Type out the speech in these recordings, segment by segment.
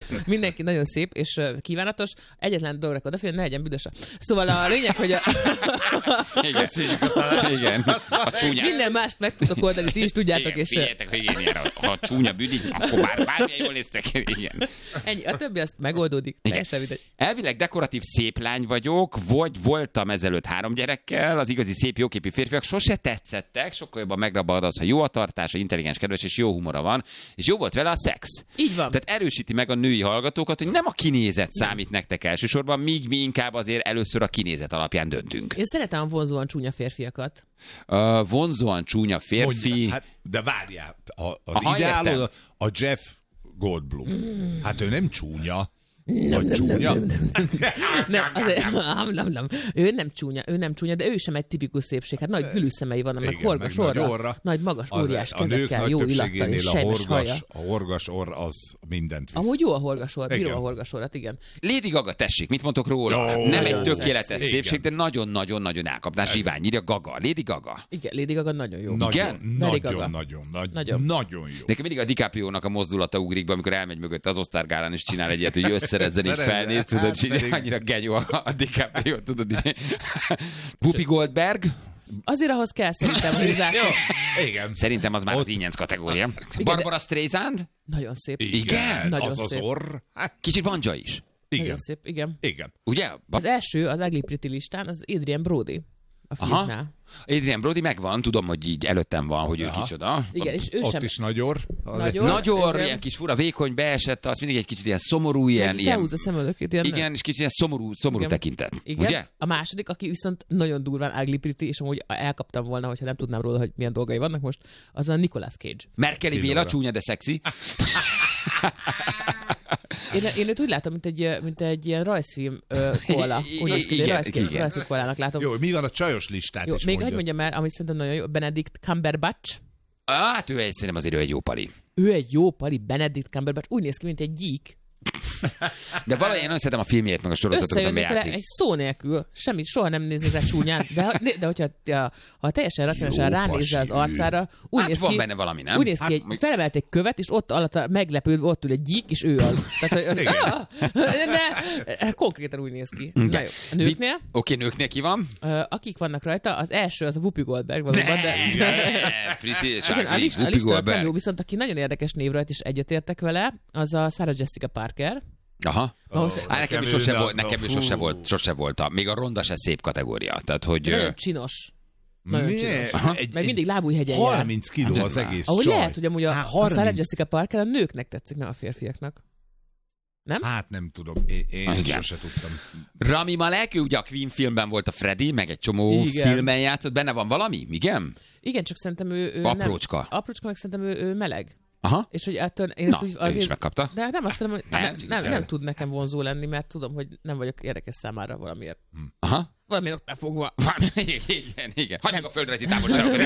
Mindenki nagyon szép és kívánatos. Egyetlen dologra odafigyelni, ne legyen büdös. Szóval a lényeg, hogy Igen. A csúnya... Minden mást meg tudok oldani, ti is tudjátok. Igen, figyeljetek, hogy igen, ha a csúnya büdik, akkor bármilyen jól néztek. Igen. Ennyi, a többi azt megoldódik. Teljesen mindegy. Elvileg dekoratív szép lány vagyok, vagy voltam ezelőtt 3 gyerekkel, az igazi szép jóképű férfiak sose tetszettek, sokkal jobban megrabad az, ha jó a tartása, intelligens, kedves és jó humora van, és jó volt vele a szex. Így van. Tehát erősíti meg a női hallgatókat, hogy nem a kinézet számít nektek elsősorban, míg mi inkább azért először a kinézet alapján döntünk. Én szeretem vonzóan csúnya férfiakat. Vonzóan csúnya férfi... Mondja, hát, de várjál, az ideál a Jeff Goldblum. Hát ő nem csúnya. Vagy csúnya? Ő nem csúnya, de ő sem egy tipikus szépség. Hát nagy gülűszemei vannak, meg horgas orra, nagy magas óriás kezekkel, jó illattal és sejmes haja. A horgas orr az mindent visz. Amúgy jó a horgas orr, bírom a horgas orrat, igen. Lady Gaga, tessék, mit mondtok róla? Jó, nem egy nagyon tökéletes szexi. szépség, de nagyon-nagyon-nagyon elkapná zsivány. Írja Gaga. Lady Gaga. Igen, Lady Gaga nagyon jó. Nagyon jó. Nekem mindig a DiCaprio-nak a mozdulata ugrik be, amikor elmegy mögött az Oscar gálán, és csinál egy ilyet, hogy összerezzen, így felnéz, tudod, annyira genyó a DiCaprio, tudod, így. Whoopi Goldberg. Azért ahhoz kell szerintem húzás. Igen. Szerintem az már az ínyenc kategória. Barbara Streisand. Nagyon szép. Igen? Nagyon az szép. orr. Hát, Kicsit Banja is. Nagyon igen. szép, igen. Igen. Ugye? Az első, az Ugly Pretty listán, az Adrian Brody. A filmnál. Adrian Brody megvan, tudom, hogy így előttem van, hogy ő kicsoda. Igen, és ő Ott sem... is nagy orr. Nagy orr, ilyen kis fura, vékony, beesett, az mindig egy kicsit ilyen szomorú, ilyen... Felhúzza a szemöldökét. Ilyen Igen, és kicsit ilyen szomorú tekintet. Igen. Ugye? A második, aki viszont nagyon durván Ugly Pretty, és amúgy elkaptam volna, hogyha nem tudnám róla, hogy milyen dolgai vannak most, az a Nicolas Cage. Merkeli Béla, csúnya, de szexi. Én őt úgy látom, mint egy ilyen rajzfilm koala. Úgy néz ki, rajzfilm koalának látom. Jó, mi van a csajos listát Jó, is még mondja. hogy mondjam el, amit szerintem nagyon jó, Benedict Cumberbatch. Hát szerintem azért ő egy jó pali. Ő egy jó pali, Benedict Cumberbatch, úgy néz ki, mint egy gyík. De valahogy én nagyon szeretem a filmjét, meg a sorozatokat, ami Összejönnek játszik. egy szó nélkül, semmit, soha nem néznék rá csúnyán, de hogyha ha teljesen racionálisan ránézze az arcára, úgy Hát néz van ki, benne valami, nem? úgy néz ki, hogy felemelt egy követ, és ott alatt meglepődve ott ül egy gyík, és ő az. Tehát, konkrétan úgy néz ki. Na jó. A nőknél? Oké, nőknél ki van? Akik vannak rajta, az első az a Whoopi Goldberg valóban, de... Pretty Igen, a lista nem jó, viszont aki nagyon érdekes név rajta, és egyetértek vele, az a Sarah Jessica Parker. Aha. Nekem is sose volt. Még a ronda se szép kategória. Tehát, hogy... Nagyon csinos. Nagyon csinos. Meg mindig lábújhegyen 30 kiló az egész ahogy csaj. lehet, hogy amúgy a Sarah Jessica Parker a nőknek tetszik, nem a férfiaknak. Nem? Hát nem tudom, én sose tudtam. Rami Malek, ő ugye a Queen filmben volt a Freddy, meg egy csomó filmen játszott. Benne van valami? Igen? Igen, csak szerintem ő aprócska. Nem. Aprócska, meg szerintem ő meleg. Aha. És hogy ettől... Ő is megkapta. De nem azt mondom, hogy nem tud nekem vonzó lenni, mert tudom, hogy nem vagyok érdekes számára valamiért. Aha. Valamiért befogva. Igen. Hagyjuk a földrajzi távolságokat.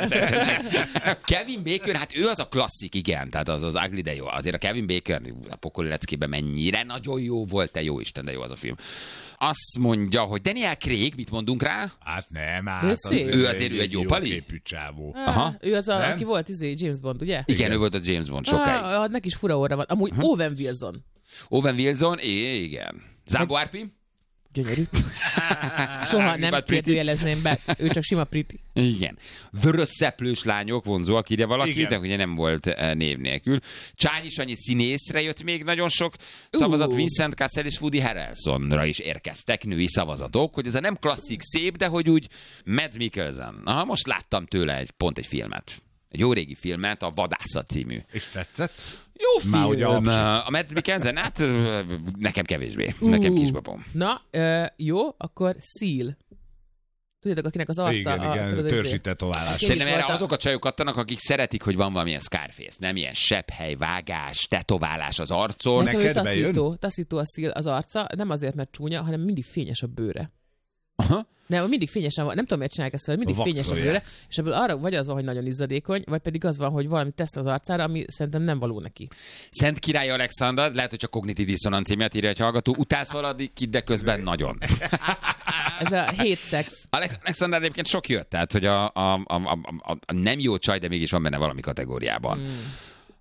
Kevin Bacon, hát ő az a klasszik, igen. Tehát az ugly, de jó. Azért a Kevin Bacon a pokoli leckében mennyire nagyon jó volt, te jó Isten, de jó az a film. Azt mondja, hogy Daniel Craig, mit mondunk rá? Hát nem, ő azért egy jó pali? Képű csávó. Aha. Ő az, aki volt James Bond, ugye? Igen, ő volt a James Bond sokáig. Neki is fura orra van. Amúgy Owen Wilson. Owen Wilson, igen. Zámbó Árpi? Gyönyörű. Soha nem kérdőjelezném be. Ő csak sima pretty. Igen. Vörös szeplős lányok vonzóak, írja valaki, de ugye nem volt név nélkül. Csányi Sanyi színészre jött még nagyon sok szavazat, Vincent Cassel és Woody Harrelsonra is érkeztek női szavazatok, hogy ez a nem klasszik szép, de hogy úgy Mads Mikkelsen. Aha, most láttam tőle pont egy filmet. Egy jó régi filmet, a Vadászat című. És tetszett? Jó film. A Mads Mikkelsen, hát nekem kevésbé. Nekem kisbabom. Na, jó, akkor Seal. Tudjátok, akinek az arca... Igen, törzsi tetoválás. Szerintem erre azok a csajok adtanak, akik szeretik, hogy van valamilyen Scarface, nem ilyen sepphely, vágás, tetoválás az arcon. Neked bejön? Taszító a Seal az arca, nem azért, mert csúnya, hanem mindig fényes a bőre. Aha. Nem, mindig fényesen van, nem tudom, miért csinálják ezt, hogy mindig fényes a bőre, és ebből arra vagy az van, hogy nagyon izzadékony, vagy pedig az van, hogy valami tesz az arcára, ami szerintem nem való neki. Szent Király Alexander, lehet, hogy csak kognitív diszonancia miatt írja egy hallgató, utálsz valadik, de közben nagyon. Ez a hate sex. Alexander egyébként sok jött, tehát, hogy a nem jó csaj, de mégis van benne valami kategóriában.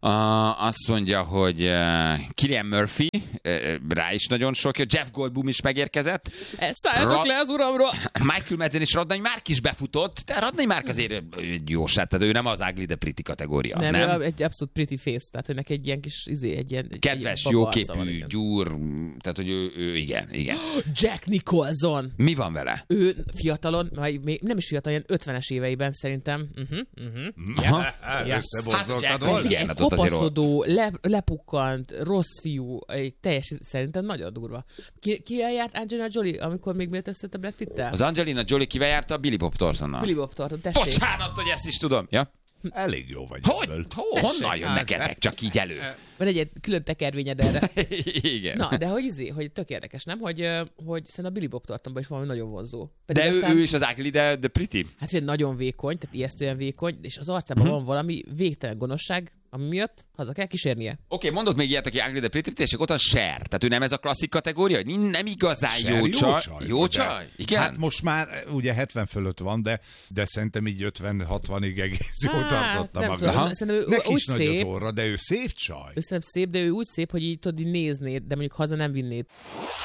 Azt mondja, hogy Cillian Murphy, rá is nagyon sok, Jeff Goldblum is megérkezett. Szálljatok le az uramról! Michael Madsen és Radnai Márk is befutott, de Radnai Márk azért jó sát, tehát ő nem az ugly, de pretty kategória. Nem? Egy abszolút pretty face, tehát ennek egy ilyen kis egy kedves, jóképű, gyúr, tehát hogy ő igen. Jack Nicholson! Mi van vele? Ő fiatalon, még nem is fiatal, ilyen 50-es éveiben szerintem. Összeborzoltad volna? Egy kopaszodó, lepukkant, rossz fiú, egy teljes, szerintem nagyon durva. Kivel járt Angelina Jolie, amikor még miért összött a Brad Pitt-tel? Az Angelina Jolie kivel járta? Billy Bob Thorntonnal. Billy Bob Thornton, tessék. Bocsánat, hogy ezt is tudom. Ja? Elég jó vagy. Honnan jönnek ezek csak így elő? Van egy külön tekervényed erre. Igen. Na, de hogy tök érdekes, nem? Hogy szerintem a Billy Bob Thorntonban is valami nagyon vonzó. Pedig de aztán, ő is az ugly, de pretty. Hát nagyon vékony, tehát ijesztően vékony, és az arcában van valami végtelen gonoszság, ami miatt haza kell kísérnie. Oké, mondok még ilyet, aki ugly, de pretty, és ott a Cher. Tehát ő nem ez a klasszik kategória, hogy nem igazán Cher, jó csaj. Igen? Hát most már ugye 70 fölött van, de szerintem így 50-60-ig egész jól tartotta magát. Neki is nagy az orra, de ő szép csaj. Ő szép, de ő úgy szép, hogy így tudod, így néznéd, de mondjuk haza nem vinnéd.